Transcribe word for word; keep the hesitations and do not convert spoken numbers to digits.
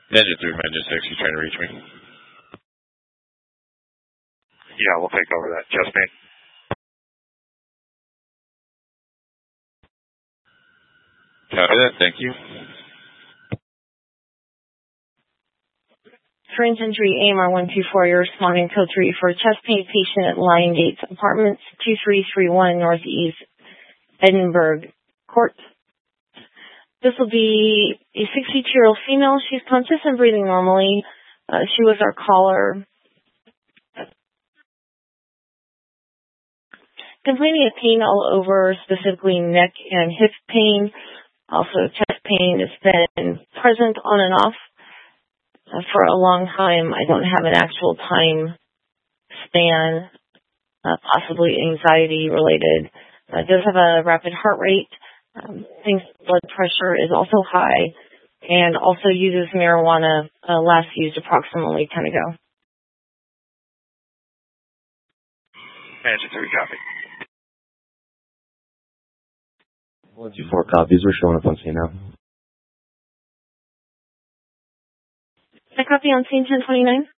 Manager three, Manager six, you trying to reach me? Yeah, we'll take over that. Chest pain. Copy that, thank you. Syringe injury, A M R one two four, you're responding code three for a chest pain patient at Lion Gates Apartments, two three three one Northeast Edinburgh Court. This will be a sixty-two-year-old female. She's conscious and breathing normally. Uh, she was our caller. Complaining of pain all over, specifically neck and hip pain. Also chest pain has been present on and off uh, for a long time. I don't have an actual time span, uh, possibly anxiety related. Uh, does have a rapid heart rate. Um, thinks blood pressure is also high, and also uses marijuana, uh, last used approximately ten ago. Manager three, copy. one two four copies. We're showing up on scene now. I copy on scene ten twenty-nine.